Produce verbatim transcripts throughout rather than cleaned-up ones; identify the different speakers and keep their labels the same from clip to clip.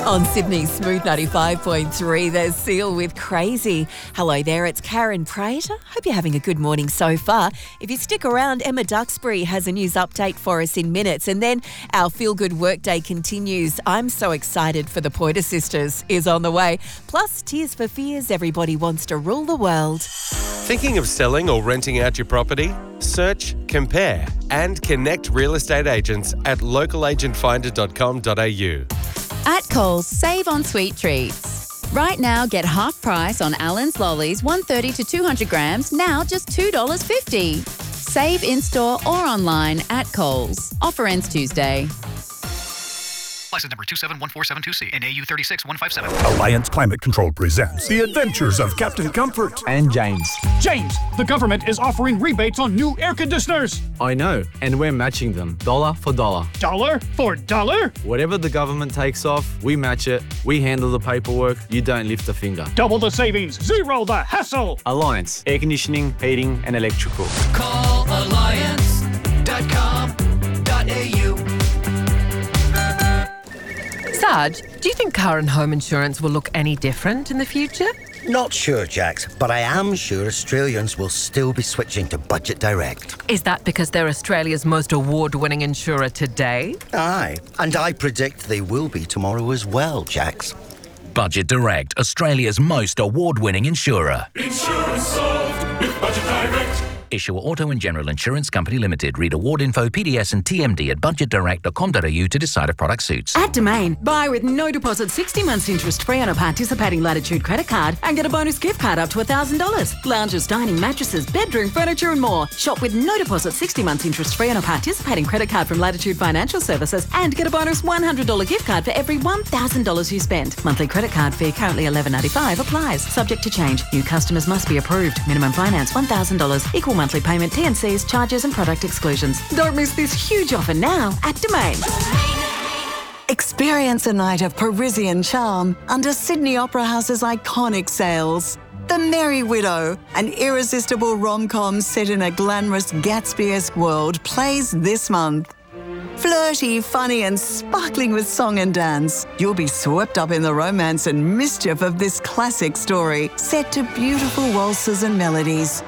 Speaker 1: On Sydney's Smooth ninety-five point three, there's Seal with Crazy. Hello there, it's Karen Prater. Hope you're having a good morning so far. If you stick around, Emma Duxbury has a news update for us in minutes, and then our Feel Good Workday continues. I'm so excited for the Pointer Sisters is on the way. Plus, Tears for Fears, everybody wants to rule the world.
Speaker 2: Thinking of selling or renting out your property? Search, compare and connect real estate agents at local agent finder dot com dot a u.
Speaker 3: At Coles, save on sweet treats. Right now, get half price on Allen's Lollies, one thirty to two hundred grams, now just two dollars fifty. Save in-store or online at Coles. Offer ends Tuesday.
Speaker 4: License number two seven one four seven two C, N A U three six one five seven.
Speaker 5: Alliance Climate Control presents The Adventures of Captain Comfort.
Speaker 6: And James.
Speaker 7: James, the government is offering rebates on new air conditioners.
Speaker 6: I know, and we're matching them, dollar for dollar.
Speaker 7: Dollar for dollar?
Speaker 6: Whatever the government takes off, we match it. We handle the paperwork. You don't lift a finger.
Speaker 7: Double the savings, zero the hassle.
Speaker 6: Alliance, air conditioning, heating and electrical.
Speaker 8: Call alliance dot com dot a u.
Speaker 9: Sarge, do you think car and home insurance will look any different in the future?
Speaker 10: Not sure, Jax, but I am sure Australians will still be switching to Budget Direct.
Speaker 9: Is that because they're Australia's most award-winning insurer today?
Speaker 10: Aye, and I predict they will be tomorrow as well, Jax.
Speaker 11: Budget Direct, Australia's most award-winning insurer.
Speaker 12: Insurance solved with Budget Direct.
Speaker 11: Issuer Auto and General Insurance Company Limited. Read award info, P D S and T M D at budget direct dot com dot a u to decide if product suits.
Speaker 13: At Domain, buy with no deposit, sixty months interest free on a participating Latitude credit card and get a bonus gift card up to one thousand dollars. Lounges, dining, mattresses, bedroom, furniture and more. Shop with no deposit, sixty months interest free on a participating credit card from Latitude Financial Services and get a bonus one hundred dollars gift card for every one thousand dollars you spend. Monthly credit card fee currently eleven ninety-five applies. Subject to change. New customers must be approved. Minimum finance one thousand dollars. Equal monthly payment, T N Cs, charges and product exclusions. Don't miss this huge offer now at Domain.
Speaker 14: Experience a night of Parisian charm under Sydney Opera House's iconic sales. The Merry Widow, an irresistible rom-com set in a glamorous Gatsby-esque world, plays this month. Flirty, funny and sparkling with song and dance, you'll be swept up in the romance and mischief of this classic story, set to beautiful waltzes and melodies.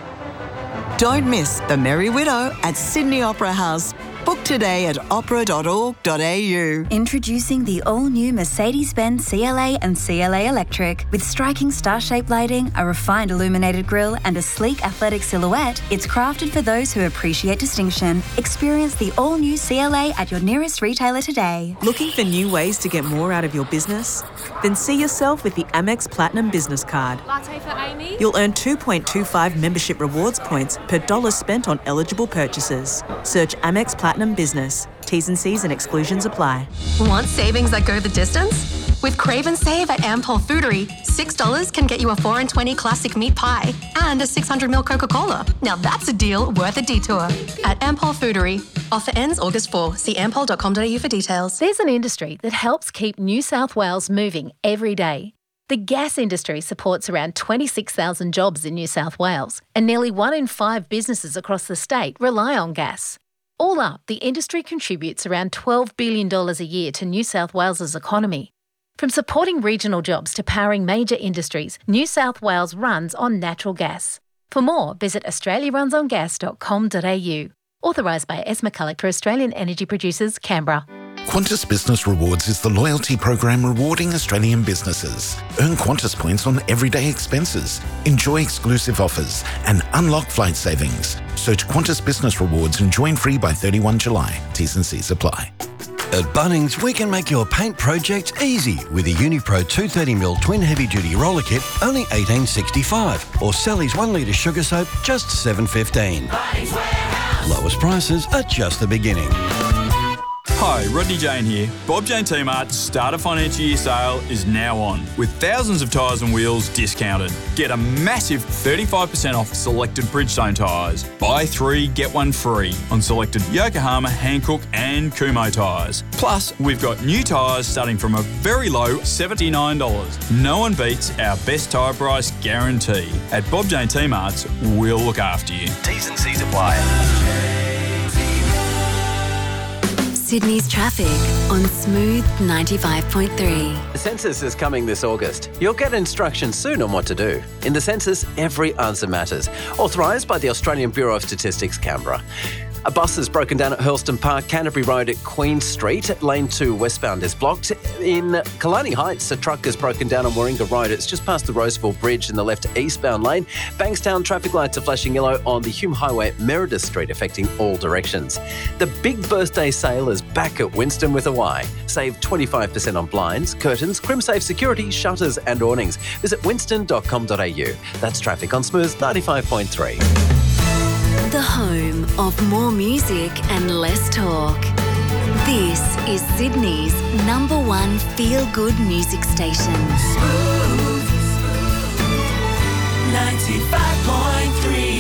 Speaker 14: Don't miss The Merry Widow at Sydney Opera House. Book today at opera dot org dot a u.
Speaker 15: Introducing the all-new Mercedes-Benz C L A and C L A Electric. With striking star-shaped lighting, a refined illuminated grille and a sleek athletic silhouette, it's crafted for those who appreciate distinction. Experience the all-new C L A at your nearest retailer today.
Speaker 16: Looking for new ways to get more out of your business? Then see yourself with the Amex Platinum Business Card.
Speaker 17: Latte for Amy?
Speaker 16: You'll earn two point two five membership rewards points per dollar spent on eligible purchases. Search Amex Platinum Business. T's and C's and exclusions apply.
Speaker 18: Want savings that go the distance? With Crave and Save at Ampol Foodery, six dollars can get you a four and twenty classic meat pie and a six hundred milliliter Coca-Cola. Now that's a deal worth a detour. At Ampol Foodery. Offer ends August fourth. See ampol dot com dot a u for details.
Speaker 19: There's an industry that helps keep New South Wales moving every day. The gas industry supports around twenty-six thousand jobs in New South Wales, and nearly one in five businesses across the state rely on gas. All up, the industry contributes around twelve billion dollars a year to New South Wales's economy. From supporting regional jobs to powering major industries, New South Wales runs on natural gas. For more, visit australia runs on gas dot com dot a u. Authorised by S. McCulloch for Australian Energy Producers, Canberra.
Speaker 20: Qantas Business Rewards is the loyalty program rewarding Australian businesses. Earn Qantas points on everyday expenses, enjoy exclusive offers and unlock flight savings. Search Qantas Business Rewards and join free by thirty-first of July. T's and C's apply.
Speaker 4: At Bunnings, we can make your paint project easy with a Unipro two thirty millimeter twin heavy-duty roller kit, only eighteen dollars sixty-five, or Sally's one litre sugar soap, just seven dollars fifteen. Lowest prices are just the beginning.
Speaker 3: Hi, Rodney Jane here. Bob Jane T-Mart's start of financial year sale is now on, with thousands of tyres and wheels discounted. Get a massive thirty-five percent off selected Bridgestone tyres. Buy three, get one free on selected Yokohama, Hankook and Kumho tyres. Plus, we've got new tyres starting from a very low seventy-nine dollars. No one beats our best tyre price guarantee. At Bob Jane T-Mart's, we'll look after you.
Speaker 4: T's and C's apply.
Speaker 17: Sydney's traffic on Smooth ninety-five point three.
Speaker 21: The census is coming this August. You'll get instructions soon on what to do. In the census, every answer matters. Authorised by the Australian Bureau of Statistics, Canberra. A bus has broken down at Hurlston Park, Canterbury Road at Queen Street. Lane two westbound is blocked. In Killarney Heights, a truck has broken down on Warringah Road. It's just past the Roseville Bridge in the left eastbound lane. Bankstown traffic lights are flashing yellow on the Hume Highway at Meredith Street, affecting all directions. The big birthday sale is back at Winston with a Y. Save twenty-five percent on blinds, curtains, CrimSafe security, shutters and awnings. Visit winston dot com dot a u. That's traffic on Smooth ninety-five point three.
Speaker 17: The home of more music and less talk. This is Sydney's number one feel-good music station.
Speaker 8: Smooth ninety-five point three.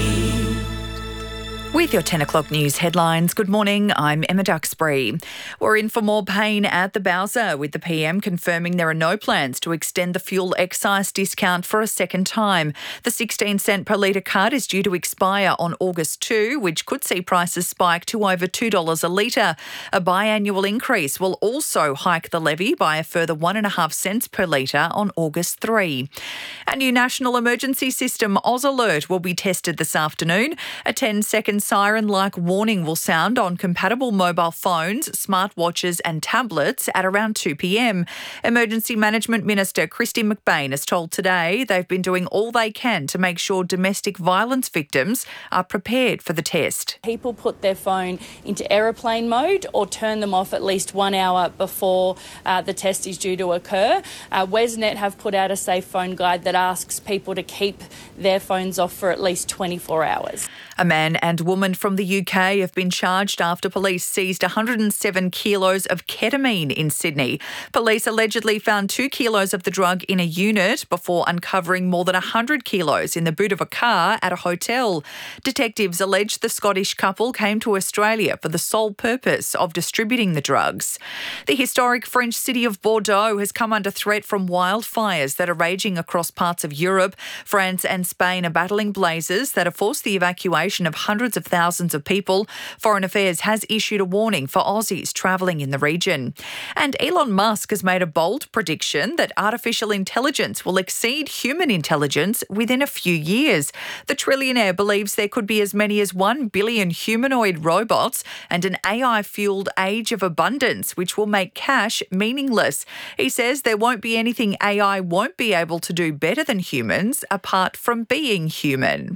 Speaker 22: With your ten o'clock news headlines, good morning, I'm Emma Duxbury. We're in for more pain at the Bowser, with the P M confirming there are no plans to extend the fuel excise discount for a second time. The sixteen cent per litre card is due to expire on August second, which could see prices spike to over two dollars a litre. A biannual increase will also hike the levy by a further one point five cents per litre on August third. A new national emergency system, Oz Alert, will be tested this afternoon. A ten second siren-like warning will sound on compatible mobile phones, smartwatches and tablets at around two p.m. Emergency Management Minister Kristy McBain has told Today they've been doing all they can to make sure domestic violence victims are prepared for the test.
Speaker 23: People put their phone into aeroplane mode or turn them off at least one hour before uh, the test is due to occur. Uh, Wesnet have put out a safe phone guide that asks people to keep their phones off for at least twenty-four hours.
Speaker 22: A man and woman from the U K have been charged after police seized one hundred seven kilos of ketamine in Sydney. Police allegedly found two kilos of the drug in a unit before uncovering more than one hundred kilos in the boot of a car at a hotel. Detectives allege the Scottish couple came to Australia for the sole purpose of distributing the drugs. The historic French city of Bordeaux has come under threat from wildfires that are raging across parts of Europe. France and Spain are battling blazes that have forced the evacuation of hundreds of thousands of people. Foreign Affairs has issued a warning for Aussies travelling in the region. And Elon Musk has made a bold prediction that artificial intelligence will exceed human intelligence within a few years. The trillionaire believes there could be as many as one billion humanoid robots and an A I-fuelled age of abundance, which will make cash meaningless. He says there won't be anything A I won't be able to do better than humans apart from being human.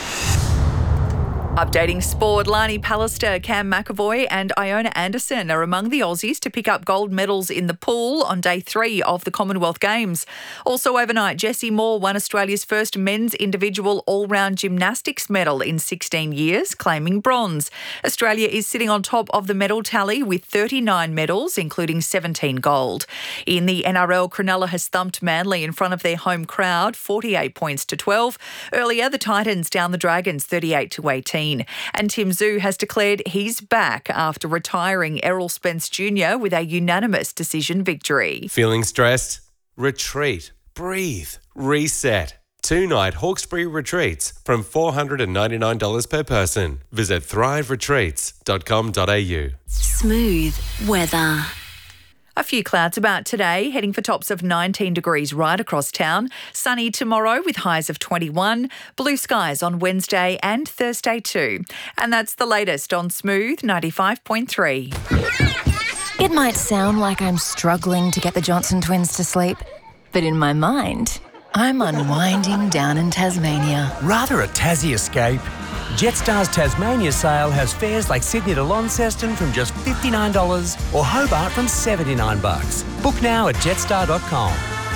Speaker 22: Updating sport, Lani Pallister, Cam McAvoy and Iona Anderson are among the Aussies to pick up gold medals in the pool on day three of the Commonwealth Games. Also overnight, Jessie Moore won Australia's first men's individual all-round gymnastics medal in sixteen years, claiming bronze. Australia is sitting on top of the medal tally with thirty-nine medals, including seventeen gold. In the N R L, Cronulla has thumped Manly in front of their home crowd, forty-eight points to twelve. Earlier, the Titans down the Dragons, thirty-eight to eighteen. And Tim Zhu has declared he's back after retiring Errol Spence Junior with a unanimous decision victory.
Speaker 2: Feeling stressed? Retreat. Breathe. Reset. Two-night Hawkesbury retreats from four hundred ninety-nine dollars per person. Visit thrive retreats dot com dot a u.
Speaker 17: Smooth weather.
Speaker 22: A few clouds about today, heading for tops of nineteen degrees right across town. Sunny tomorrow with highs of twenty-one. Blue skies on Wednesday and Thursday too. And that's the latest on Smooth ninety-five point three.
Speaker 24: It might sound like I'm struggling to get the Johnson twins to sleep, but in my mind, I'm unwinding down in Tasmania.
Speaker 25: Rather a Tassie escape? Jetstar's Tasmania sale has fares like Sydney to Launceston from just fifty-nine dollars or Hobart from seventy-nine bucks. Book now at jetstar dot com.